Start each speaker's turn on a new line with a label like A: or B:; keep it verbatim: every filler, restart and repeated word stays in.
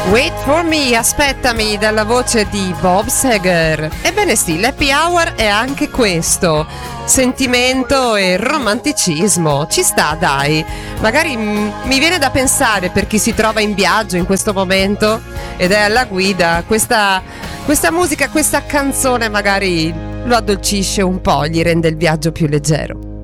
A: Wait for me, aspettami, dalla voce di Bob Seger. Ebbene sì, l'happy hour è anche questo, sentimento e romanticismo. Ci sta, dai. Magari mm, mi viene da pensare, per chi si trova in viaggio in questo momento ed è alla guida, questa, questa musica, questa canzone magari lo addolcisce un po', gli rende il viaggio più leggero.